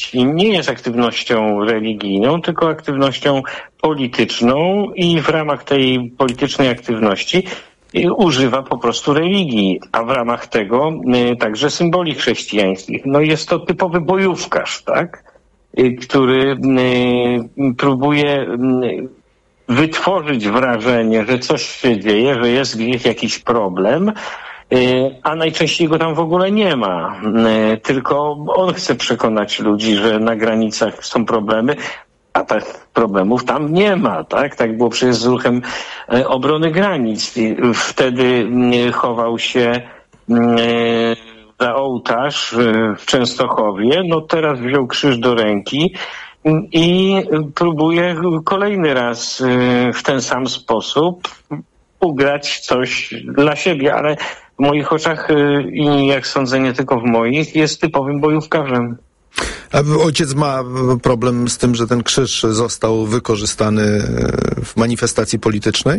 aktywności nie jest aktywnością religijną, tylko aktywnością polityczną i w ramach tej politycznej aktywności używa po prostu religii, a w ramach tego także symboli chrześcijańskich. No jest to typowy bojówkarz, tak? Który próbuje wytworzyć wrażenie, że coś się dzieje, że jest gdzieś jakiś problem, a najczęściej go tam w ogóle nie ma. Tylko on chce przekonać ludzi, że na granicach są problemy, a tych problemów tam nie ma, tak? Tak było przecież z ruchem obrony granic. Wtedy chował się za ołtarz w Częstochowie, no teraz wziął krzyż do ręki i próbuje kolejny raz w ten sam sposób ugrać coś dla siebie, ale w moich oczach i jak sądzę nie tylko w moich, jest typowym bojówkarzem. A ojciec ma problem z tym, że ten krzyż został wykorzystany w manifestacji politycznej?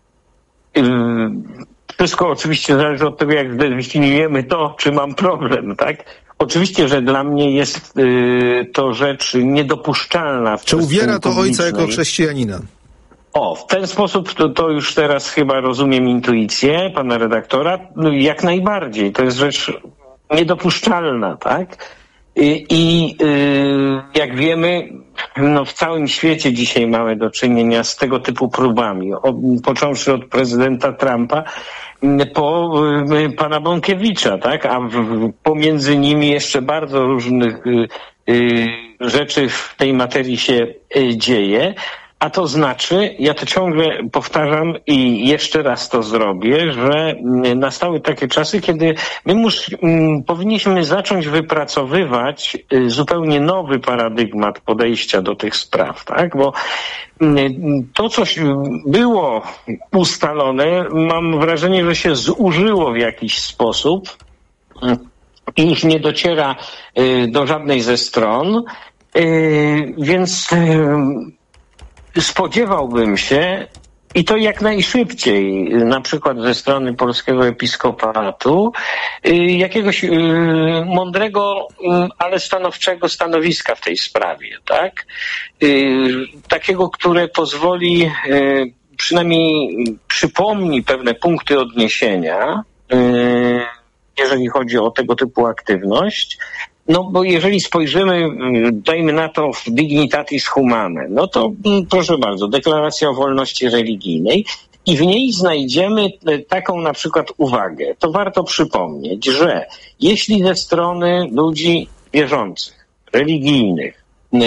Wszystko oczywiście zależy od tego, jak zdefiniujemy to, czy mam problem, tak? Oczywiście, że dla mnie jest to rzecz niedopuszczalna. Czy uwiera to ojca jako chrześcijanina? O, w ten sposób to już teraz chyba rozumiem intuicję pana redaktora. No, jak najbardziej. To jest rzecz niedopuszczalna, tak? I jak wiemy, no w całym świecie dzisiaj mamy do czynienia z tego typu próbami. Począwszy od prezydenta Trumpa po pana Bąkiewicza, tak? A pomiędzy nimi jeszcze bardzo różnych rzeczy w tej materii się dzieje. A to znaczy, ja to ciągle powtarzam i jeszcze raz to zrobię, że nastały takie czasy, kiedy my powinniśmy zacząć wypracowywać zupełnie nowy paradygmat podejścia do tych spraw, tak? Bo to, co było ustalone, mam wrażenie, że się zużyło w jakiś sposób i już nie dociera do żadnej ze stron, więc spodziewałbym się, i to jak najszybciej, na przykład ze strony polskiego episkopatu, jakiegoś mądrego, ale stanowczego stanowiska w tej sprawie, tak? Takiego, które pozwoli, przynajmniej przypomni pewne punkty odniesienia, jeżeli chodzi o tego typu aktywność. No bo jeżeli spojrzymy, dajmy na to w Dignitatis Humanae, no to proszę bardzo, deklaracja o wolności religijnej i w niej znajdziemy taką na przykład uwagę. To warto przypomnieć, że jeśli ze strony ludzi wierzących, religijnych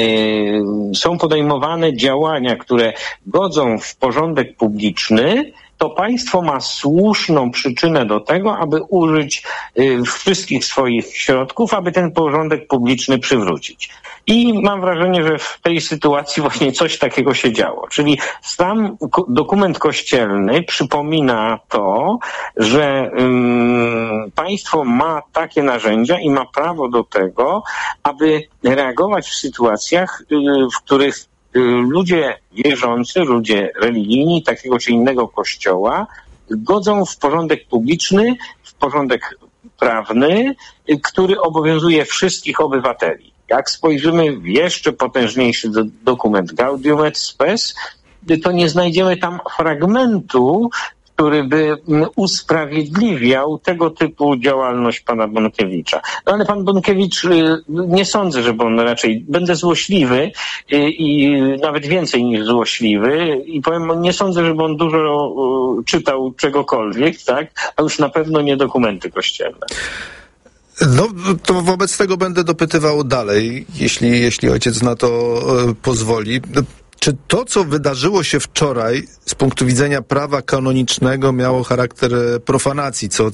są podejmowane działania, które godzą w porządek publiczny, to państwo ma słuszną przyczynę do tego, aby użyć wszystkich swoich środków, aby ten porządek publiczny przywrócić. I mam wrażenie, że w tej sytuacji właśnie coś takiego się działo. Czyli sam dokument kościelny przypomina to, że państwo ma takie narzędzia i ma prawo do tego, aby reagować w sytuacjach, w których ludzie wierzący, ludzie religijni takiego czy innego kościoła godzą w porządek publiczny, w porządek prawny, który obowiązuje wszystkich obywateli. Jak spojrzymy w jeszcze potężniejszy dokument Gaudium et Spes, to nie znajdziemy tam fragmentu, który by usprawiedliwiał tego typu działalność pana Bąkiewicza. No ale pan Bąkiewicz, nie sądzę, żeby on raczej, będę złośliwy i nawet więcej niż złośliwy i powiem, nie sądzę, żeby on dużo czytał czegokolwiek, tak, a już na pewno nie dokumenty kościelne. No, to wobec tego będę dopytywał dalej, jeśli ojciec na to pozwoli. Czy to, co wydarzyło się wczoraj z punktu widzenia prawa kanonicznego miało charakter profanacji, co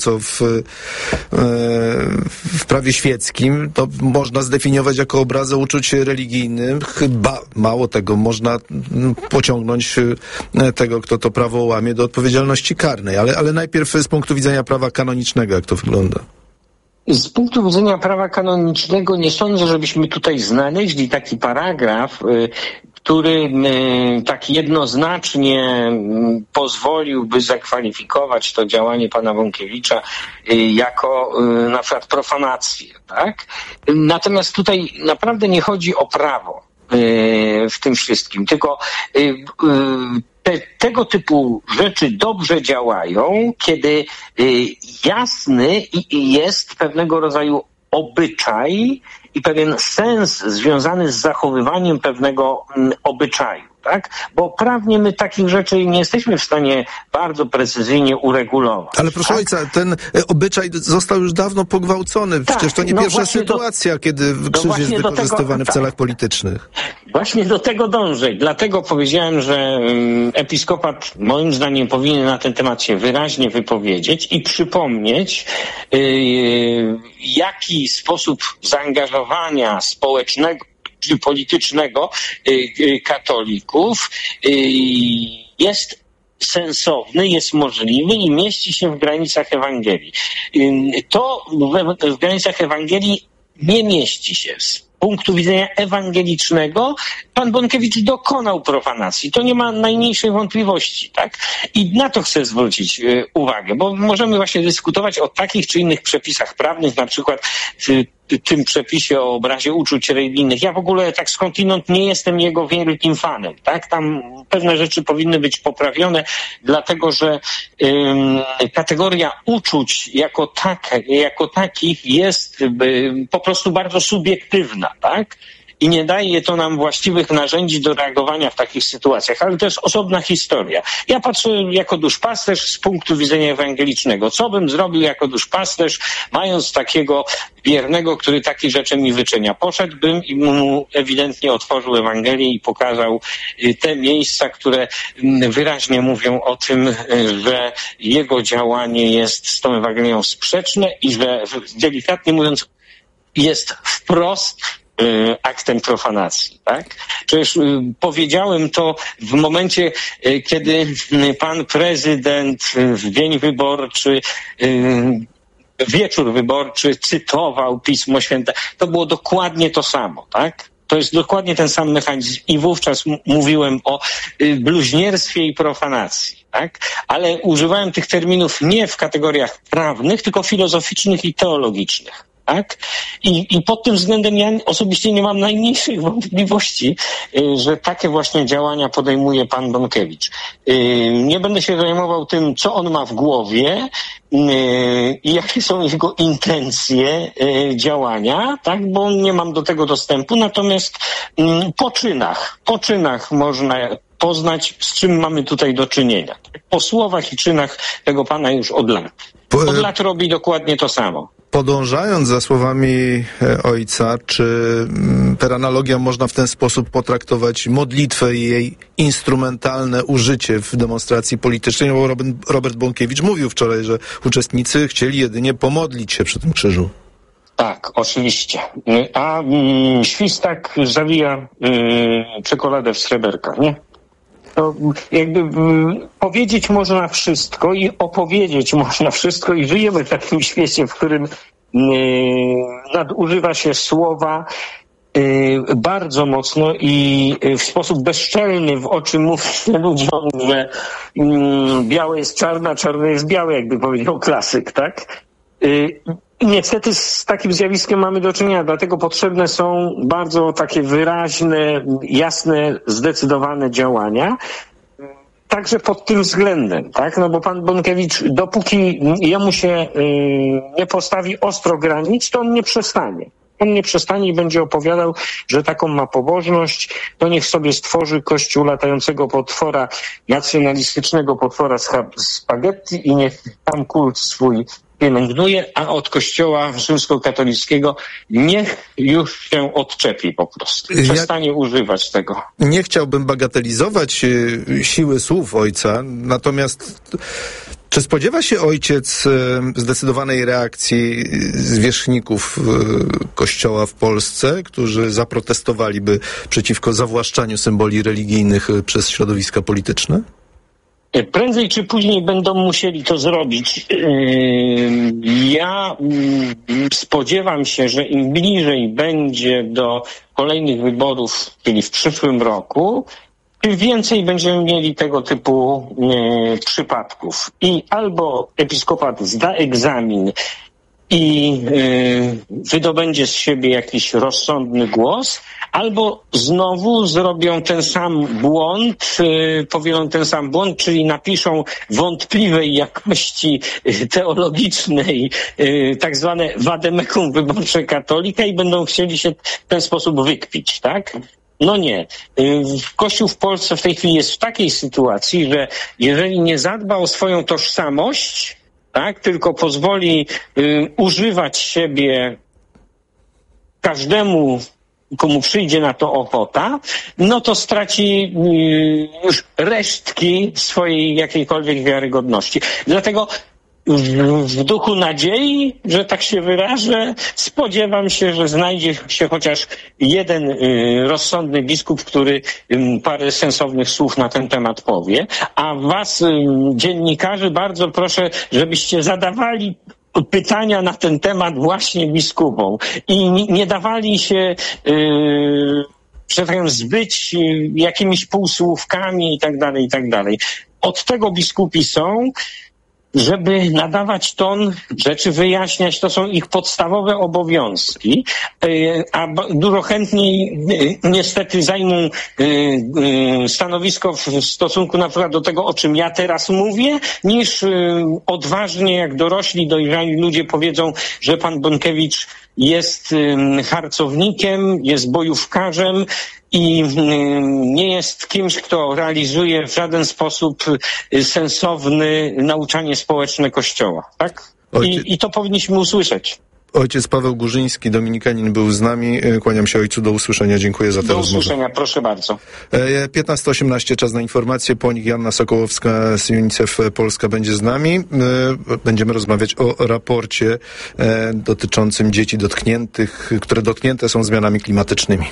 w prawie świeckim to można zdefiniować jako obrazę uczuć religijnych? Chyba, mało tego, można pociągnąć tego, kto to prawo łamie, do odpowiedzialności karnej. Ale najpierw z punktu widzenia prawa kanonicznego, jak to wygląda? Z punktu widzenia prawa kanonicznego nie sądzę, żebyśmy tutaj znaleźli taki paragraf, który tak jednoznacznie pozwoliłby zakwalifikować to działanie pana Bąkiewicza jako na przykład profanację, tak? Natomiast tutaj naprawdę nie chodzi o prawo w tym wszystkim, tylko tego typu rzeczy dobrze działają, kiedy jasny jest pewnego rodzaju obyczaj i pewien sens związany z zachowywaniem pewnego obyczaju, tak? Bo prawnie my takich rzeczy nie jesteśmy w stanie bardzo precyzyjnie uregulować. Ale proszę ojca, ten obyczaj został już dawno pogwałcony. Przecież to nie pierwsza sytuacja, kiedy krzyż jest wykorzystywany w celach politycznych. Właśnie do tego dążę. Dlatego powiedziałem, że episkopat moim zdaniem powinien na ten temat się wyraźnie wypowiedzieć i przypomnieć, jaki sposób zaangażowania społecznego czy politycznego katolików jest sensowny, jest możliwy i mieści się w granicach Ewangelii. To w granicach Ewangelii nie mieści się. Z punktu widzenia ewangelicznego pan Bąkiewicz dokonał profanacji. To nie ma najmniejszej wątpliwości, tak? I na to chcę zwrócić uwagę, bo możemy właśnie dyskutować o takich czy innych przepisach prawnych, na przykład w tym przepisie o obrazie uczuć religijnych. Ja w ogóle tak skądinąd nie jestem jego wielkim fanem, tak? Tam pewne rzeczy powinny być poprawione, dlatego że kategoria uczuć jako takich jest po prostu bardzo subiektywna, tak? I nie daje to nam właściwych narzędzi do reagowania w takich sytuacjach, ale to jest osobna historia. Ja patrzę jako duszpasterz z punktu widzenia ewangelicznego. Co bym zrobił jako duszpasterz, mając takiego wiernego, który takie rzeczy mi wyczynia? Poszedłbym i mu ewidentnie otworzył Ewangelię i pokazał te miejsca, które wyraźnie mówią o tym, że jego działanie jest z tą Ewangelią sprzeczne i że, delikatnie mówiąc, jest wprost aktem profanacji, tak? Przecież powiedziałem to w momencie, kiedy pan prezydent w dzień wyborczy, wieczór wyborczy cytował Pismo Święte. To było dokładnie to samo, tak? To jest dokładnie ten sam mechanizm i wówczas mówiłem o bluźnierstwie i profanacji, tak? Ale używałem tych terminów nie w kategoriach prawnych, tylko filozoficznych i teologicznych. Tak? I pod tym względem ja osobiście nie mam najmniejszych wątpliwości, że takie właśnie działania podejmuje pan Bąkiewicz. Nie będę się zajmował tym, co on ma w głowie i jakie są jego intencje działania, tak? Bo nie mam do tego dostępu. Natomiast po czynach można poznać, z czym mamy tutaj do czynienia. Po słowach i czynach tego pana już od lat. Od lat robi dokładnie to samo. Podążając za słowami ojca, czy per analogia można w ten sposób potraktować modlitwę i jej instrumentalne użycie w demonstracji politycznej? No bo Robert Bąkiewicz mówił wczoraj, że uczestnicy chcieli jedynie pomodlić się przy tym krzyżu. Tak, oczywiście. A świstak zawija czekoladę w sreberka, nie? To jakby powiedzieć można wszystko i opowiedzieć można wszystko i żyjemy w takim świecie, w którym nadużywa się słowa bardzo mocno i w sposób bezczelny w oczy mówi się ludziom, że białe jest czarne, a czarne jest białe, jakby powiedział klasyk, tak? Niestety z takim zjawiskiem mamy do czynienia, dlatego potrzebne są bardzo takie wyraźne, jasne, zdecydowane działania. Także pod tym względem, tak? No bo pan Bąkiewicz, dopóki jemu się nie postawi ostro granic, to on nie przestanie. On nie przestanie i będzie opowiadał, że taką ma pobożność, to niech sobie stworzy kościół latającego potwora, nacjonalistycznego potwora z spaghetti i niech tam kult swój pielęgnuje, a od kościoła rzymskokatolickiego niech już się odczepi po prostu. Przestanie używać tego. Nie chciałbym bagatelizować siły słów ojca, natomiast czy spodziewa się ojciec zdecydowanej reakcji zwierzchników Kościoła w Polsce, którzy zaprotestowaliby przeciwko zawłaszczaniu symboli religijnych przez środowiska polityczne? Prędzej czy później będą musieli to zrobić. Ja spodziewam się, że im bliżej będzie do kolejnych wyborów, czyli w przyszłym roku, tym więcej będziemy mieli tego typu przypadków. I albo episkopat zda egzamin i wydobędzie z siebie jakiś rozsądny głos, albo znowu zrobią ten sam błąd, powielą ten sam błąd, czyli napiszą wątpliwej jakości teologicznej tak zwane vademecum wyborcze katolika i będą chcieli się w ten sposób wykpić, tak? No nie. Kościół w Polsce w tej chwili jest w takiej sytuacji, że jeżeli nie zadba o swoją tożsamość, tak, tylko pozwoli używać siebie każdemu, komu przyjdzie na to ochota, no to straci już resztki swojej jakiejkolwiek wiarygodności. Dlatego w duchu nadziei, że tak się wyrażę, spodziewam się, że znajdzie się chociaż jeden rozsądny biskup, który parę sensownych słów na ten temat powie. A was, dziennikarzy, bardzo proszę, żebyście zadawali pytania na ten temat właśnie biskupom i nie dawali się że tak powiem, zbyć jakimiś półsłówkami i tak dalej. Od tego biskupi są, żeby nadawać ton, rzeczy wyjaśniać, to są ich podstawowe obowiązki, a dużo chętniej niestety zajmą stanowisko w stosunku na przykład do tego, o czym ja teraz mówię, niż odważnie, jak dorośli, dojrzali ludzie powiedzą, że pan Bąkiewicz jest harcownikiem, jest bojówkarzem i nie jest kimś, kto realizuje w żaden sposób sensowny nauczanie społeczne Kościoła, tak? I to powinniśmy usłyszeć. Ojciec Paweł Górzyński, dominikanin, był z nami. Kłaniam się ojcu, do usłyszenia. Dziękuję za tę rozmowę. Do usłyszenia, proszę bardzo. 15:18, czas na informacje. Po nich Joanna Sokołowska z UNICEF Polska będzie z nami. Będziemy rozmawiać o raporcie dotyczącym dzieci dotkniętych, które dotknięte są zmianami klimatycznymi.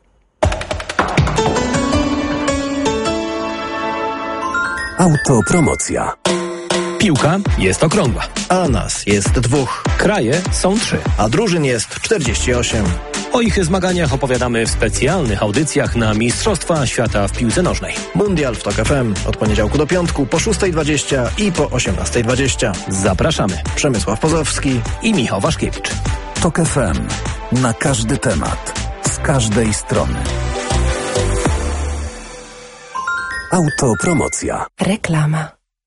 Autopromocja. Piłka jest okrągła. A nas jest 2. Kraje są 3. A drużyn jest 48. O ich zmaganiach opowiadamy w specjalnych audycjach na Mistrzostwa Świata w piłce nożnej. Mundial w TOK FM od poniedziałku do piątku po 6:20 i po 18:20. Zapraszamy. Przemysław Pozowski i Michał Waszkiewicz. TOK FM. Na każdy temat. Z każdej strony. Autopromocja. Reklama.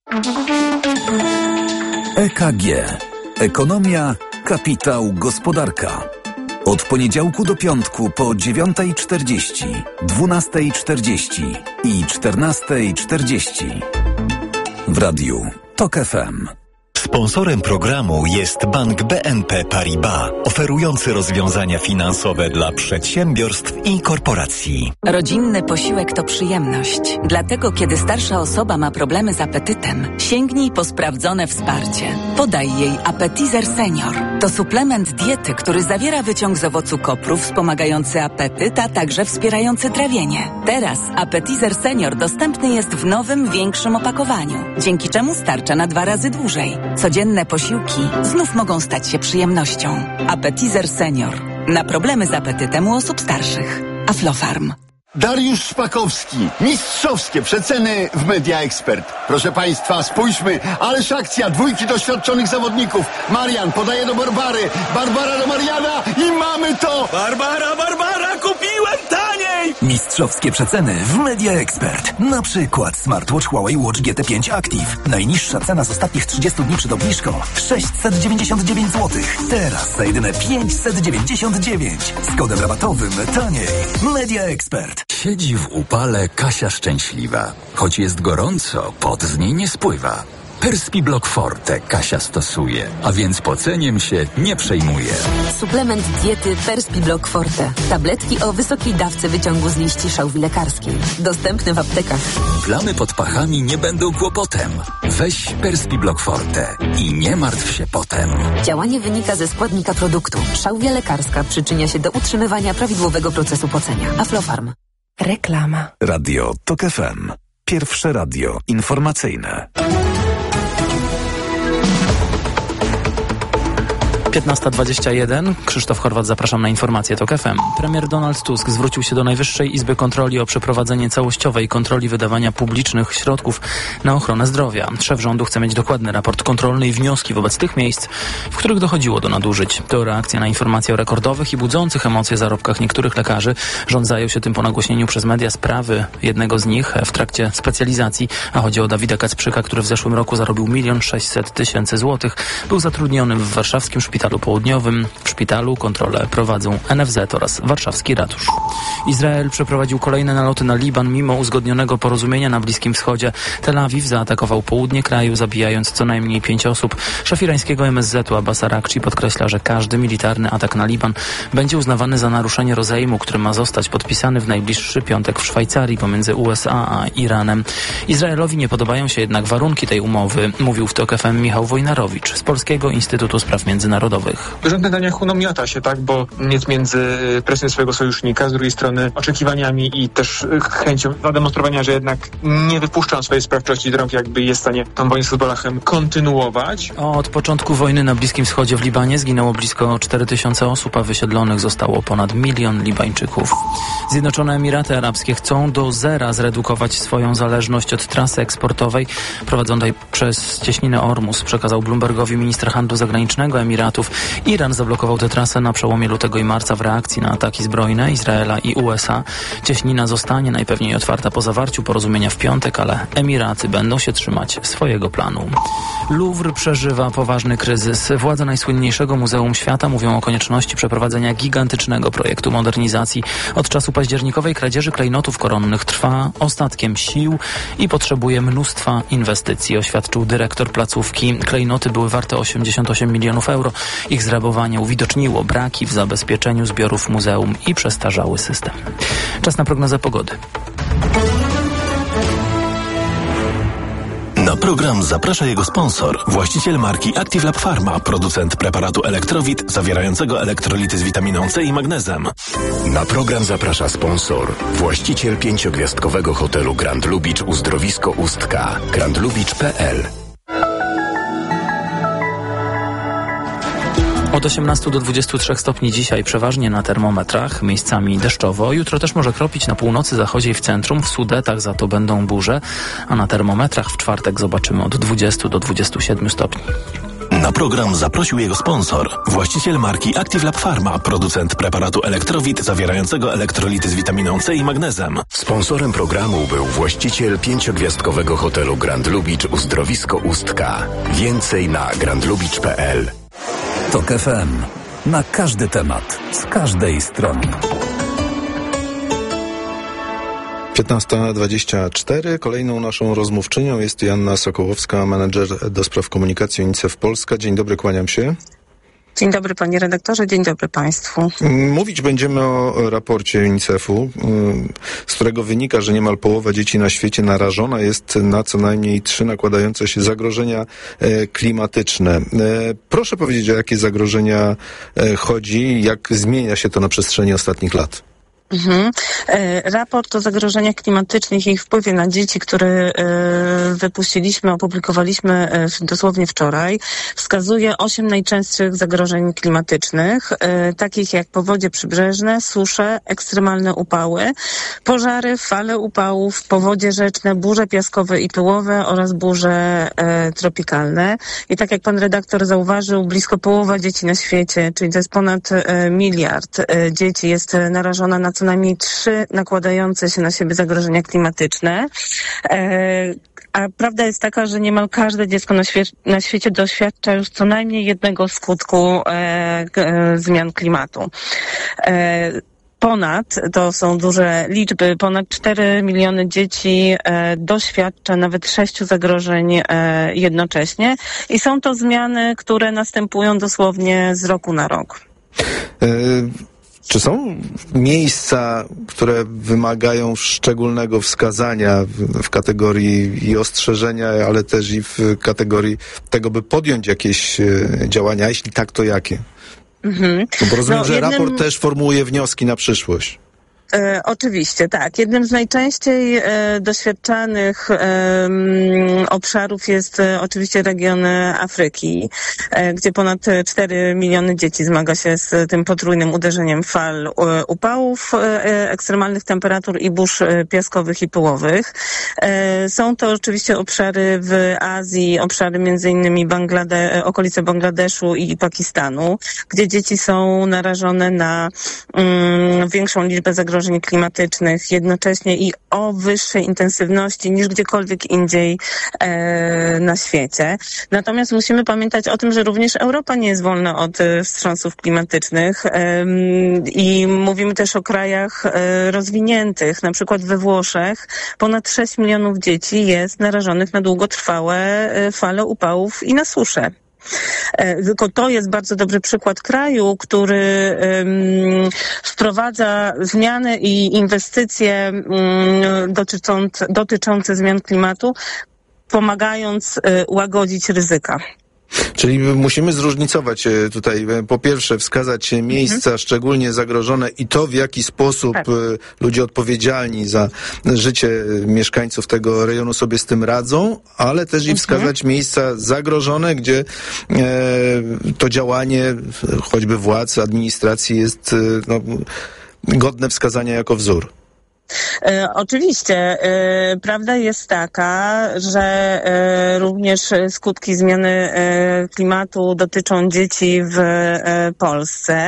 EKG. Ekonomia, kapitał, gospodarka. Od poniedziałku do piątku po 9:40, 12:40 i 14:40. W radiu TOK FM. Sponsorem programu jest Bank BNP Paribas, oferujący rozwiązania finansowe dla przedsiębiorstw i korporacji. Rodzinny posiłek to przyjemność. Dlatego, kiedy starsza osoba ma problemy z apetytem, sięgnij po sprawdzone wsparcie. Podaj jej Appetizer Senior. To suplement diety, który zawiera wyciąg z owocu kopru wspomagający apetyt, a także wspierający trawienie. Teraz Appetizer Senior dostępny jest w nowym, większym opakowaniu, dzięki czemu starcza na 2 razy dłużej. Codzienne posiłki znów mogą stać się przyjemnością. Appetizer Senior. Na problemy z apetytem u osób starszych. Aflofarm. Dariusz Szpakowski. Mistrzowskie przeceny w Media Expert. Proszę Państwa, spójrzmy. Ależ akcja. 2 doświadczonych zawodników. Marian podaje do Barbary. Barbara do Mariana i mamy to! Barbara, kupiłem taniej! Mistrzowskie przeceny w Media Expert. Na przykład smartwatch Huawei Watch GT5 Active. Najniższa cena z ostatnich 30 dni przed obniżką 699 zł. Teraz za jedyne 599. Z kodem rabatowym taniej. Media Expert. Siedzi w upale Kasia szczęśliwa. Choć jest gorąco, pot z niej nie spływa. Perspi Block Forte Kasia stosuje, a więc poceniem się nie przejmuje. Suplement diety Perspi Block Forte. Tabletki o wysokiej dawce wyciągu z liści szałwi lekarskiej. Dostępne w aptekach. Plamy pod pachami nie będą kłopotem. Weź Perspi Block Forte i nie martw się potem. Działanie wynika ze składnika produktu. Szałwia lekarska przyczynia się do utrzymywania prawidłowego procesu pocenia. Aflofarm. Reklama. Radio TOK FM. Pierwsze radio informacyjne. 15:21. Krzysztof Horwat, zapraszam na informacje TOK FM. Premier Donald Tusk zwrócił się do Najwyższej Izby Kontroli o przeprowadzenie całościowej kontroli wydawania publicznych środków na ochronę zdrowia. Szef rządu chce mieć dokładny raport kontrolny i wnioski wobec tych miejsc, w których dochodziło do nadużyć. To reakcja na informacje o rekordowych i budzących emocje zarobkach niektórych lekarzy. Rząd zajął się tym po nagłośnieniu przez media sprawy jednego z nich w trakcie specjalizacji, a chodzi o Dawida Kacprzyka, który w zeszłym roku zarobił 1 600 000 złotych. Był zatrudniony w warszawskim szpitalu południowym. W szpitalu kontrolę prowadzą NFZ oraz warszawski ratusz. Izrael przeprowadził kolejne naloty na Liban mimo uzgodnionego porozumienia na Bliskim Wschodzie. Tel Awiw zaatakował południe kraju, zabijając co najmniej 5 osób. Szef irańskiego MSZ-u Abbas Arakci podkreśla, że każdy militarny atak na Liban będzie uznawany za naruszenie rozejmu, który ma zostać podpisany w najbliższy piątek w Szwajcarii pomiędzy USA a Iranem. Izraelowi nie podobają się jednak warunki tej umowy, mówił w TOK FM Michał Wojnarowicz z Polskiego Instytutu Spraw Międzynarodowych. Rząd Netanyahu miota się, bo jest między presją swojego sojusznika, z drugiej strony oczekiwaniami i też chęcią zademonstrowania, że jednak nie wypuszczą swojej sprawczości do rąk, jakby jest w stanie tą wojnę z Hezbollahem kontynuować. Od początku wojny na Bliskim Wschodzie w Libanie zginęło blisko 4000 osób, a wysiedlonych zostało ponad 1 000 000 Libańczyków. Zjednoczone Emiraty Arabskie chcą do zera zredukować swoją zależność od trasy eksportowej prowadzonej przez cieśninę Ormus, przekazał Bloombergowi minister handlu zagranicznego Emiratów. Iran zablokował tę trasę na przełomie lutego i marca w reakcji na ataki zbrojne Izraela i USA. Cieśnina zostanie najpewniej otwarta po zawarciu porozumienia w piątek, ale Emiraty będą się trzymać swojego planu. Louvre przeżywa poważny kryzys. Władze najsłynniejszego muzeum świata mówią o konieczności przeprowadzenia gigantycznego projektu modernizacji. Od czasu październikowej kradzieży klejnotów koronnych trwa ostatkiem sił i potrzebuje mnóstwa inwestycji, oświadczył dyrektor placówki. Klejnoty były warte 88 milionów euro. Ich zrabowanie uwidoczniło braki w zabezpieczeniu zbiorów muzeum i przestarzały system. Czas na prognozę pogody. Na program zaprasza jego sponsor, właściciel marki Active Lab Pharma, producent preparatu Elektrowit zawierającego elektrolity z witaminą C i magnezem. Na program zaprasza sponsor, właściciel 5-gwiazdkowego hotelu Grand Lubicz Uzdrowisko Ustka, grandlubicz.pl. Od 18 do 23 stopni dzisiaj przeważnie na termometrach, miejscami deszczowo. Jutro też może kropić na północy, zachodzie i w centrum. W Sudetach za to będą burze, a na termometrach w czwartek zobaczymy od 20 do 27 stopni. Na program zaprosił jego sponsor, właściciel marki Active Lab Pharma, producent preparatu Elektrowit zawierającego elektrolity z witaminą C i magnezem. Sponsorem programu był właściciel 5-gwiazdkowego hotelu Grand Lubicz Uzdrowisko Ustka. Więcej na grandlubicz.pl. TOK FM. Na każdy temat, z każdej strony. 15:24. Kolejną naszą rozmówczynią jest Joanna Sokołowska, menedżer do spraw komunikacji UNICEF Polska. Dzień dobry, kłaniam się. Dzień dobry panie redaktorze, dzień dobry państwu. Mówić będziemy o raporcie UNICEF-u, z którego wynika, że niemal połowa dzieci na świecie narażona jest na co najmniej 3 nakładające się zagrożenia klimatyczne. Proszę powiedzieć, o jakie zagrożenia chodzi, jak zmienia się to na przestrzeni ostatnich lat. Raport o zagrożeniach klimatycznych i ich wpływie na dzieci, który opublikowaliśmy dosłownie wczoraj, wskazuje 8 najczęstszych zagrożeń klimatycznych, takich jak powodzie przybrzeżne, susze, ekstremalne upały, pożary, fale upałów, powodzie rzeczne, burze piaskowe i pyłowe oraz burze tropikalne. I tak jak pan redaktor zauważył, blisko połowa dzieci na świecie, czyli to jest ponad 1 miliard dzieci, jest narażona na co najmniej 3 nakładające się na siebie zagrożenia klimatyczne. A prawda jest taka, że niemal każde dziecko na świecie doświadcza już co najmniej jednego skutku zmian klimatu. To są duże liczby, ponad 4 miliony dzieci doświadcza nawet 6 zagrożeń jednocześnie i są to zmiany, które następują dosłownie z roku na rok. Czy są miejsca, które wymagają szczególnego wskazania w kategorii i ostrzeżenia, ale też i w kategorii tego, by podjąć jakieś działania? Jeśli tak, to jakie? Bo rozumiem, że raport też formułuje wnioski na przyszłość. Oczywiście, tak. Jednym z najczęściej doświadczanych obszarów jest oczywiście region Afryki, gdzie ponad 4 miliony dzieci zmaga się z tym potrójnym uderzeniem fal upałów, ekstremalnych temperatur i burz piaskowych i pyłowych. Są to oczywiście obszary w Azji, obszary między innymi okolice Bangladeszu i Pakistanu, gdzie dzieci są narażone na większą liczbę zagrożeń klimatycznych, jednocześnie i o wyższej intensywności niż gdziekolwiek indziej na świecie. Natomiast musimy pamiętać o tym, że również Europa nie jest wolna od wstrząsów klimatycznych i mówimy też o krajach rozwiniętych. Na przykład we Włoszech ponad 6 milionów dzieci jest narażonych na długotrwałe fale upałów i na suszę. Tylko to jest bardzo dobry przykład kraju, który wprowadza zmiany i inwestycje dotyczące zmian klimatu, pomagając łagodzić ryzyka. Czyli musimy zróżnicować tutaj, po pierwsze wskazać miejsca szczególnie zagrożone i to, w jaki sposób ludzie odpowiedzialni za życie mieszkańców tego rejonu sobie z tym radzą, ale też i wskazać miejsca zagrożone, gdzie to działanie choćby władz, administracji jest godne wskazania jako wzór. Oczywiście. Prawda jest taka, że również skutki zmiany klimatu dotyczą dzieci w Polsce.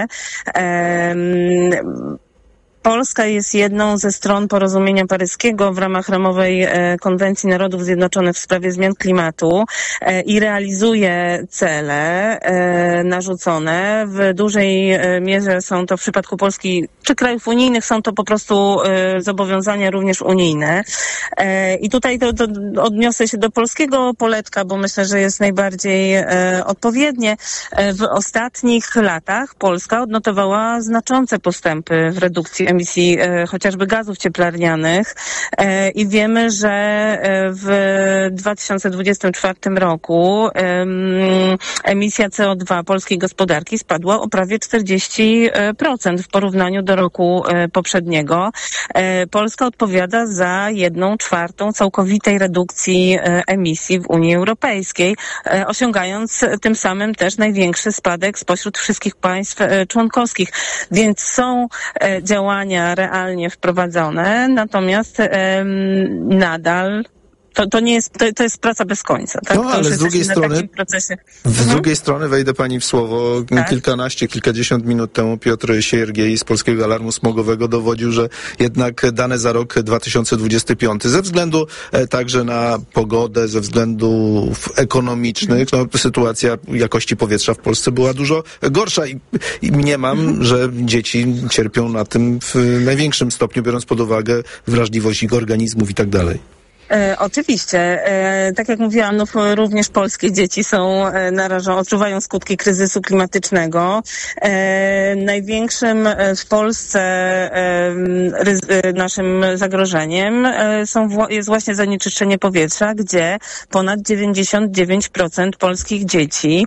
Polska jest jedną ze stron porozumienia paryskiego w ramach ramowej Konwencji Narodów Zjednoczonych w sprawie zmian klimatu i realizuje cele narzucone. W dużej mierze są to w przypadku Polski czy krajów unijnych są to po prostu zobowiązania również unijne. I tutaj to odniosę się do polskiego poletka, bo myślę, że jest najbardziej odpowiednie. W ostatnich latach Polska odnotowała znaczące postępy w redukcji emisji chociażby gazów cieplarnianych i wiemy, że w 2024 roku emisja CO2 polskiej gospodarki spadła o prawie 40% w porównaniu do roku poprzedniego. Polska odpowiada za 1/4 całkowitej redukcji emisji w Unii Europejskiej, osiągając tym samym też największy spadek spośród wszystkich państw członkowskich. Więc są działania realnie wprowadzone, natomiast nadal to nie jest, to jest praca bez końca. Tak? Ale z drugiej strony wejdę pani w słowo. Tak? Kilkadziesiąt minut temu Piotr Siergiej z Polskiego Alarmu Smogowego dowodził, że jednak dane za rok 2025 ze względu także na pogodę, ze względów ekonomicznych, sytuacja jakości powietrza w Polsce była dużo gorsza i mniemam, że dzieci cierpią na tym w największym stopniu, biorąc pod uwagę wrażliwość ich organizmów i tak dalej. Oczywiście. Tak jak mówiłam, również polskie dzieci są odczuwają skutki kryzysu klimatycznego. Największym w Polsce naszym zagrożeniem jest właśnie zanieczyszczenie powietrza, gdzie ponad 99% polskich dzieci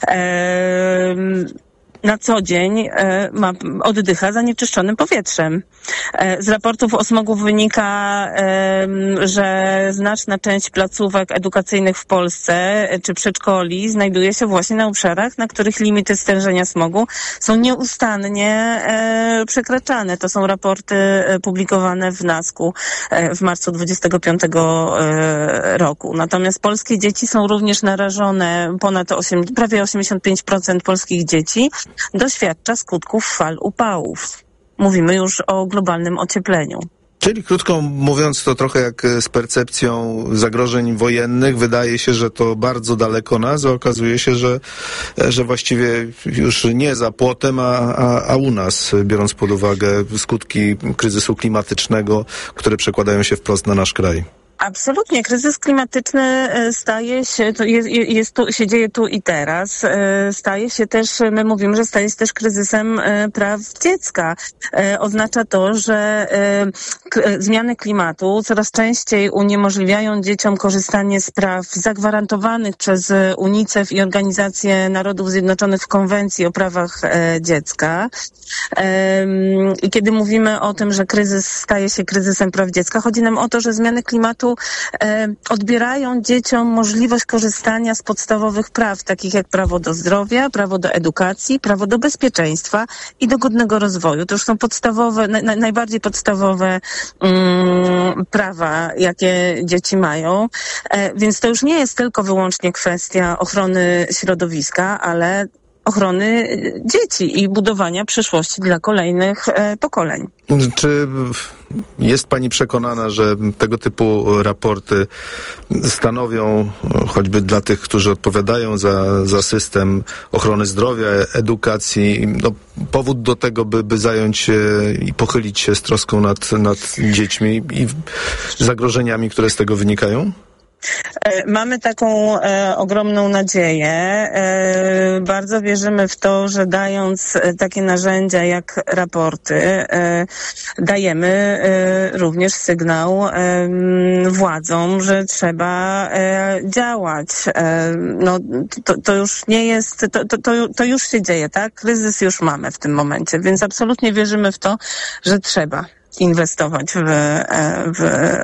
na co dzień oddycha zanieczyszczonym powietrzem. Z raportów o smogu wynika, że znaczna część placówek edukacyjnych w Polsce czy przedszkoli znajduje się właśnie na obszarach, na których limity stężenia smogu są nieustannie przekraczane. To są raporty publikowane w NASK-u w marcu 2025 roku. Natomiast polskie dzieci są również narażone, prawie 85% polskich dzieci doświadcza skutków fal upałów. Mówimy już o globalnym ociepleniu. Czyli krótko mówiąc, to trochę jak z percepcją zagrożeń wojennych. Wydaje się, że to bardzo daleko nas, a okazuje się, że właściwie już nie za płotem, a u nas, biorąc pod uwagę skutki kryzysu klimatycznego, które przekładają się wprost na nasz kraj. Absolutnie. Kryzys klimatyczny staje się, się dzieje tu i teraz. Staje się też, my mówimy, że staje się też kryzysem praw dziecka. Oznacza to, że zmiany klimatu coraz częściej uniemożliwiają dzieciom korzystanie z praw zagwarantowanych przez UNICEF i Organizację Narodów Zjednoczonych w Konwencji o prawach dziecka. I kiedy mówimy o tym, że kryzys staje się kryzysem praw dziecka, chodzi nam o to, że zmiany klimatu odbierają dzieciom możliwość korzystania z podstawowych praw, takich jak prawo do zdrowia, prawo do edukacji, prawo do bezpieczeństwa i do godnego rozwoju. To już są podstawowe, najbardziej podstawowe prawa, jakie dzieci mają. Więc to już nie jest tylko wyłącznie kwestia ochrony środowiska, ale ochrony dzieci i budowania przyszłości dla kolejnych pokoleń. Czy jest pani przekonana, że tego typu raporty stanowią, choćby dla tych, którzy odpowiadają za system ochrony zdrowia, edukacji, powód do tego, by zająć się i pochylić się z troską nad dziećmi i zagrożeniami, które z tego wynikają? Mamy taką ogromną nadzieję. Bardzo wierzymy w to, że dając takie narzędzia jak raporty, dajemy również sygnał władzom, że trzeba działać. To już nie jest, to już się dzieje, tak? Kryzys już mamy w tym momencie, więc absolutnie wierzymy w to, że trzeba inwestować w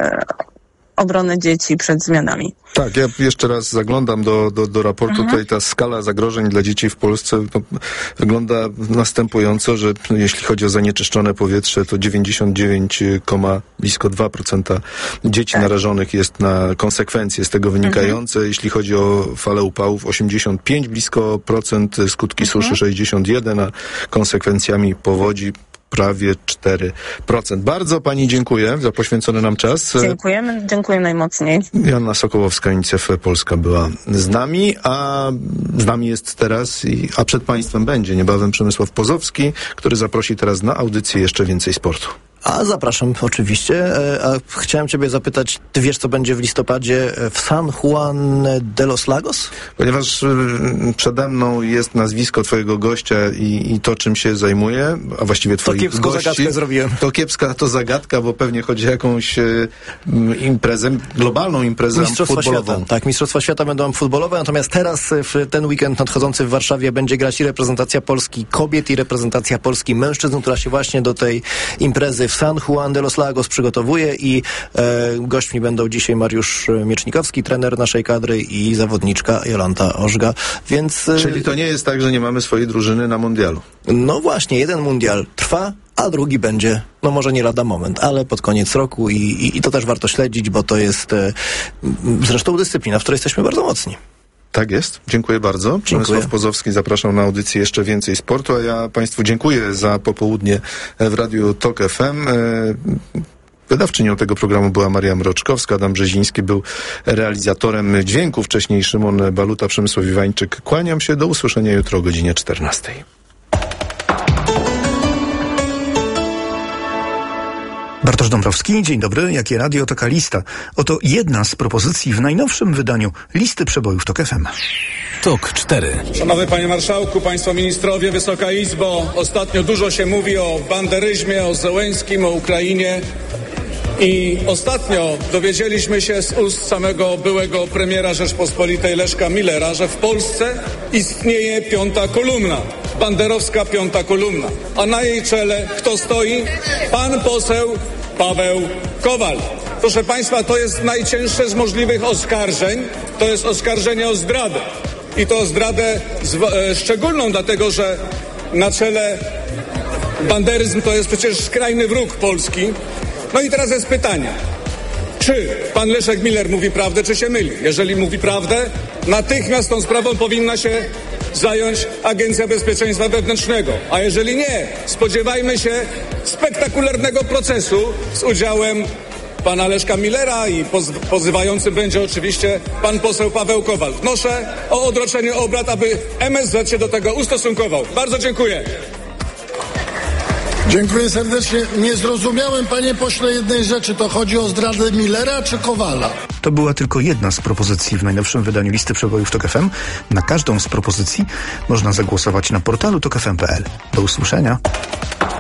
obronę dzieci przed zmianami. Tak, ja jeszcze raz zaglądam do raportu. Tutaj ta skala zagrożeń dla dzieci w Polsce wygląda następująco, że jeśli chodzi o zanieczyszczone powietrze, to 99, blisko 2% dzieci narażonych jest na konsekwencje z tego wynikające. Jeśli chodzi o falę upałów, 85 blisko procent, skutki suszy 61, a konsekwencjami powodzi prawie 4%. Bardzo pani dziękuję za poświęcony nam czas. Dziękuję najmocniej. Joanna Sokołowska, Unicef Polska była z nami, a z nami jest teraz, a przed państwem będzie niebawem Przemysław Pozowski, który zaprosi teraz na audycję Jeszcze więcej sportu. A zapraszam oczywiście. A chciałem ciebie zapytać, ty wiesz, co będzie w listopadzie w San Juan de los Lagos? Ponieważ przede mną jest nazwisko twojego gościa i to, czym się zajmuje, a właściwie twoich gości. To kiepską zagadkę zrobiłem. To zagadka, bo pewnie chodzi o jakąś imprezę, globalną imprezę futbolową. Świata. Tak, Mistrzostwa Świata będą futbolowe, natomiast teraz w ten weekend nadchodzący w Warszawie będzie grać i reprezentacja Polski kobiet, i reprezentacja Polski mężczyzn, która się właśnie do tej imprezy w San Juan de los Lagos przygotowuje i gośćmi będą dzisiaj Mariusz Miecznikowski, trener naszej kadry, i zawodniczka Jolanta Ożga, więc... Czyli to nie jest tak, że nie mamy swojej drużyny na mundialu? No właśnie, jeden mundial trwa, a drugi będzie, może nie lada moment, ale pod koniec roku i to też warto śledzić, bo to jest zresztą dyscyplina, w której jesteśmy bardzo mocni. Tak jest. Dziękuję bardzo. Przemysław Pozowski, zapraszam na audycję Jeszcze więcej sportu, a ja państwu dziękuję za popołudnie w Radiu TOK FM. Wydawczynią tego programu była Maria Mroczkowska, Adam Brzeziński był realizatorem dźwięku, wcześniej Szymon Baluta, Przemysław Iwańczyk. Kłaniam się, do usłyszenia jutro o godzinie 14. Bartosz Dąbrowski, dzień dobry. Jakie radio, taka lista. Oto jedna z propozycji w najnowszym wydaniu listy przebojów TOK FM. TOK 4. Szanowny Panie Marszałku, Państwo Ministrowie, Wysoka Izbo, ostatnio dużo się mówi o banderyzmie, o Zełenskim, o Ukrainie. I ostatnio dowiedzieliśmy się z ust samego byłego premiera Rzeczpospolitej Leszka Millera, że w Polsce istnieje piąta kolumna, banderowska piąta kolumna. A na jej czele kto stoi? Pan poseł Paweł Kowal. Proszę Państwa, to jest najcięższe z możliwych oskarżeń. To jest oskarżenie o zdradę. I to zdradę szczególną, dlatego że na czele banderyzm to jest przecież skrajny wróg Polski. No i teraz jest pytanie, czy pan Leszek Miller mówi prawdę, czy się myli? Jeżeli mówi prawdę, natychmiast tą sprawą powinna się zająć Agencja Bezpieczeństwa Wewnętrznego. A jeżeli nie, spodziewajmy się spektakularnego procesu z udziałem pana Leszka Millera i pozywającym będzie oczywiście pan poseł Paweł Kowal. Wnoszę o odroczenie obrad, aby MSZ się do tego ustosunkował. Bardzo dziękuję. Dziękuję serdecznie. Nie zrozumiałem, panie pośle, jednej rzeczy. To chodzi o zdradę Millera czy Kowala? To była tylko jedna z propozycji w najnowszym wydaniu listy przebojów TOK FM. Na każdą z propozycji można zagłosować na portalu tokfm.pl. Do usłyszenia.